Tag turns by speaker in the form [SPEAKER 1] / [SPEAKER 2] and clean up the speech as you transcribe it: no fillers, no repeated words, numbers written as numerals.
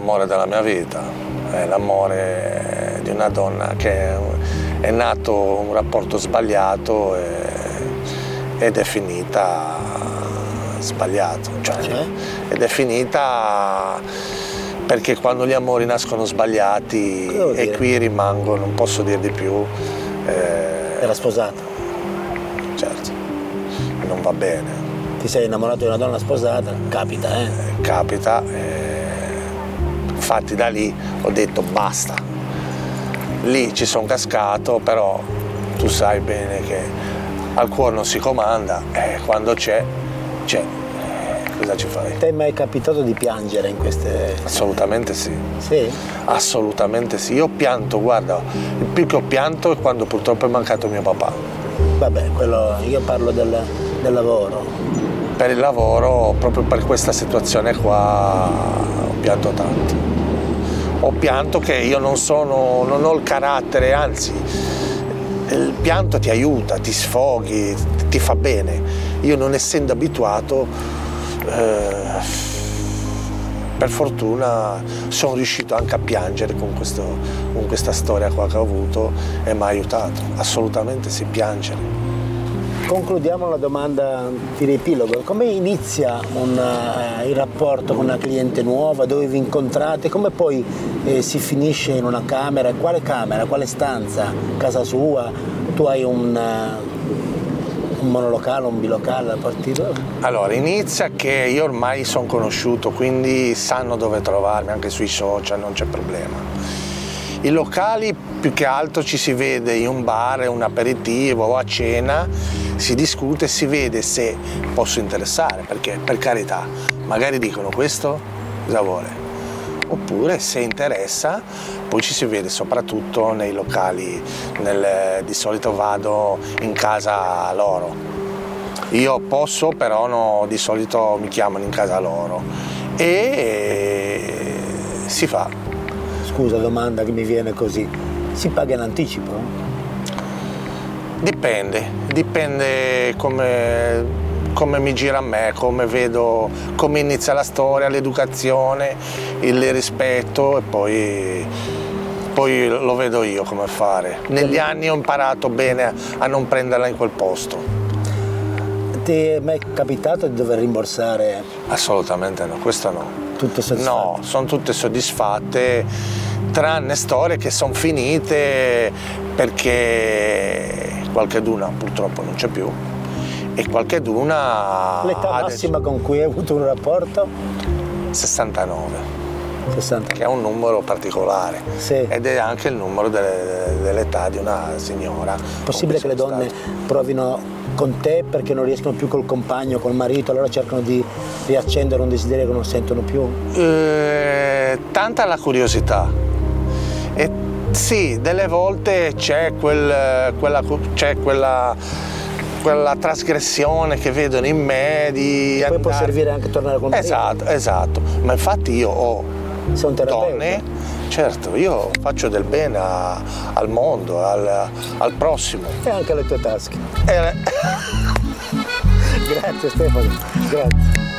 [SPEAKER 1] l'amore della mia vita, è l'amore di una donna che è nato un rapporto sbagliato ed è finita sbagliato, ed è finita perché quando gli amori nascono sbagliati e qui rimango, non posso dir di più.
[SPEAKER 2] Era sposata?
[SPEAKER 1] Certo, non va bene.
[SPEAKER 2] Ti sei innamorato di una donna sposata? Capita,
[SPEAKER 1] Capita, infatti da lì ho detto basta. Lì ci sono cascato, però tu sai bene che al cuore non si comanda, quando c'è. Cosa ci fai?
[SPEAKER 2] Ti è mai capitato di piangere in queste...
[SPEAKER 1] Assolutamente sì.
[SPEAKER 2] Sì?
[SPEAKER 1] Assolutamente sì. Io ho pianto, guarda, il più che ho pianto è quando purtroppo è mancato mio papà.
[SPEAKER 2] Vabbè, io parlo del lavoro.
[SPEAKER 1] Per il lavoro, proprio per questa situazione qua, ho pianto tanto. Ho pianto che io non ho il carattere, anzi, il pianto ti aiuta, ti sfoghi, ti fa bene. Io non essendo abituato, per fortuna sono riuscito anche a piangere con questa storia qua che ho avuto e mi ha aiutato, assolutamente sì, piangere.
[SPEAKER 2] Concludiamo la domanda di riepilogo. Come inizia il rapporto con una cliente nuova? Dove vi incontrate? Come poi si finisce in una camera? Quale stanza? Casa sua? Tu hai un monolocale, un bilocale a partire?
[SPEAKER 1] Allora, inizia che io ormai sono conosciuto, quindi sanno dove trovarmi, anche sui social, non c'è problema. I locali più che altro ci si vede in un bar, un aperitivo o a cena, si discute e si vede se posso interessare, perché per carità, magari dicono questo cosa vuole, oppure se interessa poi ci si vede soprattutto nei locali, di solito vado in casa loro. Io posso, però no, di solito mi chiamano in casa loro e si fa.
[SPEAKER 2] Scusa, domanda che mi viene così, si paga in anticipo?
[SPEAKER 1] Dipende come mi gira a me, come vedo, come inizia la storia, l'educazione, il rispetto e poi lo vedo io come fare. Negli anni ho imparato bene a non prenderla in quel posto.
[SPEAKER 2] Ti è mai capitato di dover rimborsare?
[SPEAKER 1] Assolutamente no, questo no.
[SPEAKER 2] Tutte soddisfatte?
[SPEAKER 1] No, sono tutte soddisfatte, tranne storie che sono finite perché qualcheduna purtroppo non c'è più e qualcheduna...
[SPEAKER 2] L'età massima con cui hai avuto un rapporto?
[SPEAKER 1] 69.
[SPEAKER 2] 60.
[SPEAKER 1] Che è un numero particolare,
[SPEAKER 2] sì.
[SPEAKER 1] Ed è anche il numero dell'età di una signora.
[SPEAKER 2] Possibile che le donne provino con te perché non riescono più col compagno, col marito, allora cercano di riaccendere un desiderio che non sentono più?
[SPEAKER 1] Tanta la curiosità. E sì, delle volte c'è quella trasgressione che vedono in me di
[SPEAKER 2] poi può servire anche tornare con te.
[SPEAKER 1] Esatto, ma infatti io ho donne, certo, io faccio del bene al mondo, al prossimo.
[SPEAKER 2] E anche alle tue tasche. Grazie Stefano, grazie.